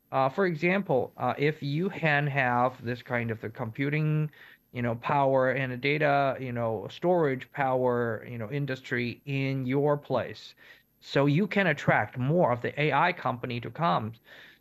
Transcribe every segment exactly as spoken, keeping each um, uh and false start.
Uh, for example, uh, if you can have this kind of the computing, you know, power and the data, you know, storage power, you know, industry in your place, so you can attract more of the A I company to come.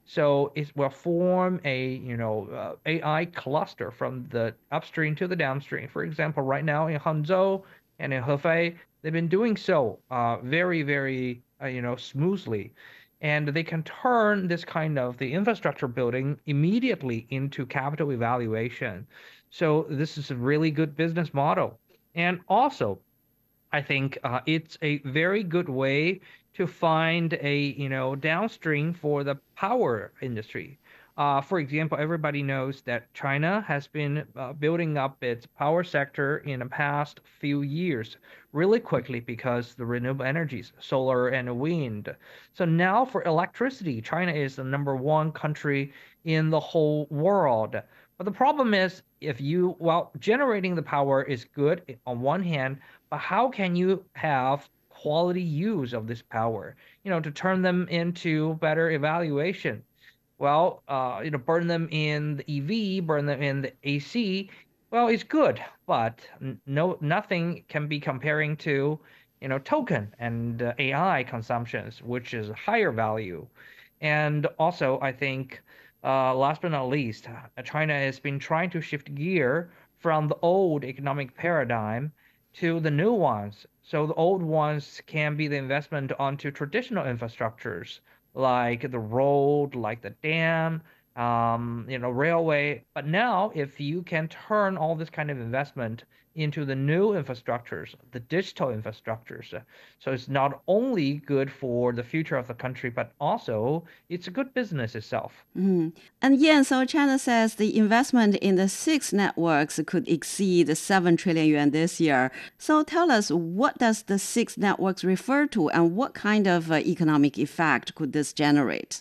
So it will form a, you know, uh, A I cluster from the upstream to the downstream. For example, right now in Hangzhou and in Hefei, they've been doing so uh, very, very, uh, you know, smoothly, and they can turn this kind of the infrastructure building immediately into capital evaluation. So this is a really good business model. And also, I think uh, it's a very good way to find a, you know, downstream for the power industry. Uh, for example, everybody knows that China has been uh, building up its power sector in the past few years really quickly because the renewable energies, solar and wind. So now for electricity, China is the number one country in the whole world. But the problem is, if you, well, generating the power is good on one hand, but how can you have quality use of this power, you know, to turn them into better evaluation? Well, uh, you know, burn them in the E V, burn them in the A C. Well, it's good, but no, nothing can be comparing to, you know, token and uh, A I consumptions, which is higher value. And also, I think, uh, last but not least, uh, China has been trying to shift gear from the old economic paradigm to the new ones. So the old ones can be the investment onto traditional infrastructures like the road, like the dam, um, you know, railway. But now, if you can turn all this kind of investment into the new infrastructures, the digital infrastructures, uh, so it's not only good for the future of the country, but also it's a good business itself. Mhm. And yeah, so China says the investment in the six networks could exceed seven trillion yuan this year. So tell us, what does the six networks refer to and what kind of uh, economic effect could this generate?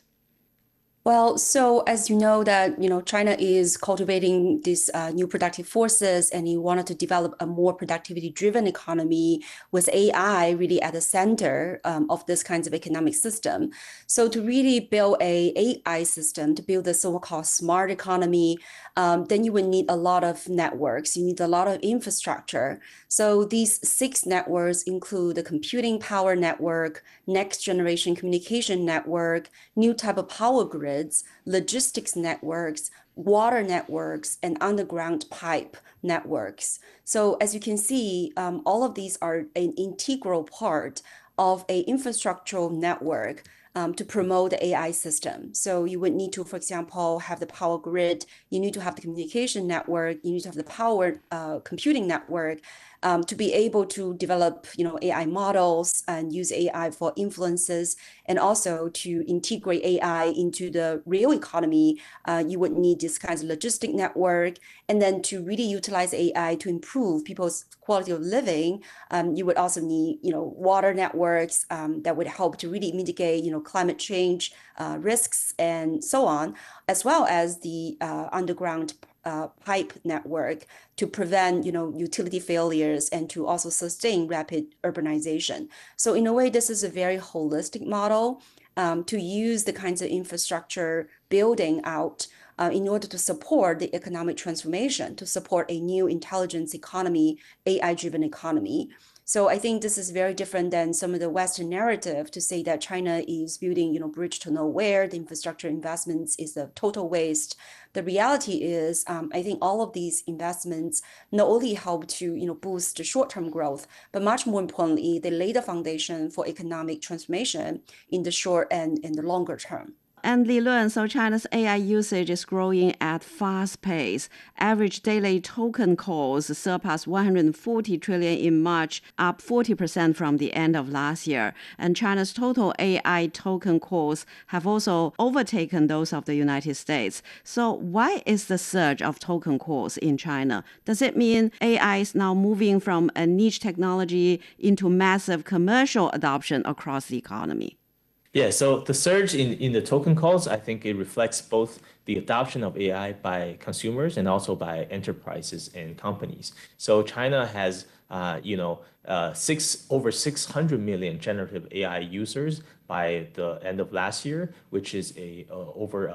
Well, so as you know that, you know, China is cultivating these uh, new productive forces and he wanted to develop a more productivity-driven economy with A I really at the center um, of this kinds of economic system. So to really build a AI system, to build the so-called smart economy, um, then you would need a lot of networks. You need a lot of infrastructure. So these six networks include the computing power network, next generation communication network, new type of power grids, logistics networks, water networks, and underground pipe networks. So as you can see, um, all of these are an integral part of a infrastructural network um, to promote the A I system. So you would need to, for example, have the power grid, you need to have the communication network, you need to have the power uh, computing network, um, to be able to develop, you know, A I models and use A I for influences, and also to integrate A I into the real economy. Uh, you would need this kind of logistic network, and then to really utilize A I to improve people's quality of living, um, you would also need, you know, water networks um, that would help to really mitigate, you know, climate change uh, risks and so on, as well as the uh, underground uh, pipe network to prevent, you know, utility failures and to also sustain rapid urbanization. So in a way, this is a very holistic model um, to use the kinds of infrastructure building out uh, in order to support the economic transformation, to support a new intelligence economy, A I-driven economy. So I think this is very different than some of the Western narrative to say that China is building, you know, bridge to nowhere, the infrastructure investments is a total waste. The reality is, um, I think all of these investments not only help to, you know, boost the short-term growth, but much more importantly, they lay the foundation for economic transformation in the short and in the longer term. And Li Lun, so China's A I usage is growing at fast pace. Average daily token calls surpassed one hundred forty trillion in March, up forty percent from the end of last year. And China's total A I token calls have also overtaken those of the United States. So why is the surge of token calls in China? Does it mean A I is now moving from a niche technology into massive commercial adoption across the economy? Yeah, so the surge in, in the token calls, I think it reflects both the adoption of A I by consumers and also by enterprises and companies. So China has, uh, you know, uh, six over six hundred million generative A I users by the end of last year, which is a uh, over